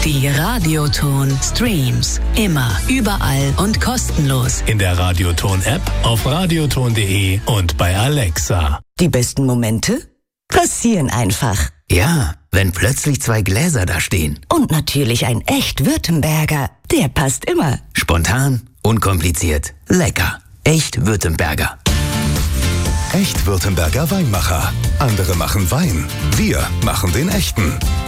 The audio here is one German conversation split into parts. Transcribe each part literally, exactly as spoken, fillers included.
Die Radioton Streams. Immer, überall und kostenlos. In der Radioton-App, auf radioton punkt de und bei Alexa. Die besten Momente passieren einfach. Ja, wenn plötzlich zwei Gläser da stehen. Und natürlich ein echt Württemberger. Der passt immer. Spontan, unkompliziert, lecker. Echt Württemberger. Echt Württemberger Weinmacher. Andere machen Wein. Wir machen den echten.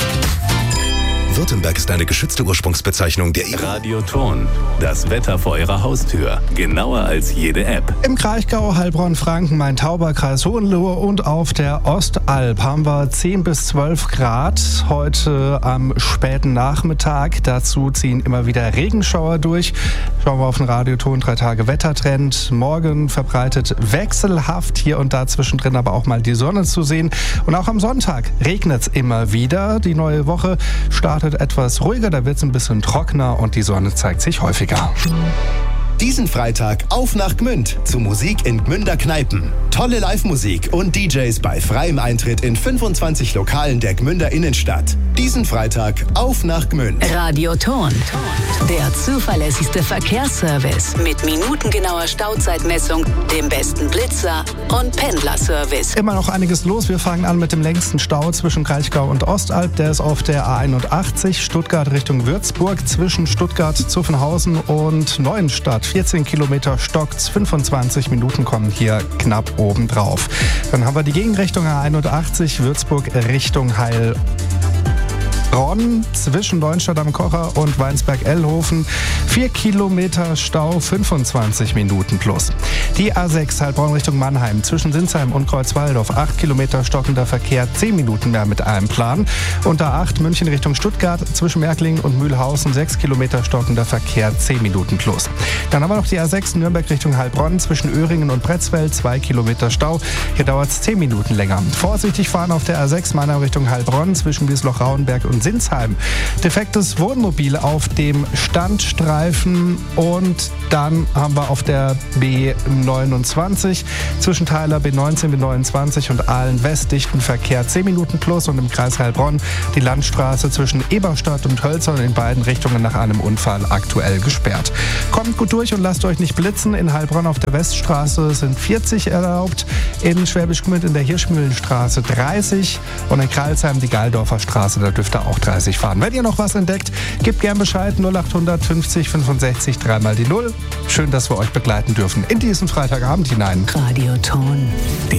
Württemberg ist eine geschützte Ursprungsbezeichnung der Radioton. Das Wetter vor Ihrer Haustür. Genauer als jede App. Im Kraichgau, Heilbronn, Franken, Main-Tauber, Kreis Hohenlohe und auf der Ostalb haben wir zehn bis zwölf Grad heute am späten Nachmittag. Dazu ziehen immer wieder Regenschauer durch. Schauen wir auf den Radioton, drei Tage Wettertrend. Morgen verbreitet wechselhaft, hier und da zwischendrin aber auch mal die Sonne zu sehen. Und auch am Sonntag regnet es immer wieder. Die neue Woche startet etwas ruhiger, da wird es ein bisschen trockener und die Sonne zeigt sich häufiger. Diesen Freitag auf nach Gmünd zu Musik in Gmünder Kneipen. Tolle Live-Musik und D Js bei freiem Eintritt in fünfundzwanzig Lokalen der Gmünder Innenstadt. Diesen Freitag auf nach Gmünd. Radioton. Der zuverlässigste Verkehrsservice mit minutengenauer Stauzeitmessung, dem besten Blitzer und Pendlerservice. Immer noch einiges los. Wir fangen an mit dem längsten Stau zwischen Kraichgau und Ostalb. Der ist auf der A einundachtzig, Stuttgart Richtung Würzburg, zwischen Stuttgart, Zuffenhausen und Neuenstadt. vierzehn Kilometer stockt's, fünfundzwanzig Minuten kommen hier knapp oben drauf. Dann haben wir die Gegenrichtung A einundachtzig, Würzburg Richtung Heilbronn, zwischen Neuenstadt am Kocher und Weinsberg-Ellhofen. vier Kilometer Stau, fünfundzwanzig Minuten plus. Die A sechs Heilbronn Richtung Mannheim, zwischen Sinsheim und Kreuzwaldorf. acht Kilometer stockender Verkehr, zehn Minuten mehr mit einem Plan. Und A acht München Richtung Stuttgart, zwischen Märklingen und Mühlhausen. sechs Kilometer stockender Verkehr, zehn Minuten plus. Dann haben wir noch die A sechs Nürnberg Richtung Heilbronn, zwischen Öhringen und Pretzfeld. zwei Kilometer Stau. Hier dauert es zehn Minuten länger. Vorsichtig fahren auf der A sechs Mannheim Richtung Heilbronn, zwischen Wiesloch-Rauenberg und Sinsheim. Defektes Wohnmobil auf dem Standstreifen und dann haben wir auf der B neunundzwanzig zwischen Theiler B neunzehn, B neunundzwanzig und Aalen West dichten Verkehr zehn Minuten plus und im Kreis Heilbronn die Landstraße zwischen Eberstadt und Hölzern in beiden Richtungen nach einem Unfall aktuell gesperrt. Kommt gut durch und lasst euch nicht blitzen. In Heilbronn auf der Weststraße sind vierzig erlaubt, in Schwäbisch Gmünd in der Hirschmühlenstraße dreißig und in Kralsheim die Galdorfer Straße, da dürft ihr auch dreißig fahren. Wenn ihr noch was entdeckt, gebt gern Bescheid. null achthundert fünfzig fünfundsechzig dreimal die null. Schön, dass wir euch begleiten dürfen in diesen Freitagabend hinein. Radioton.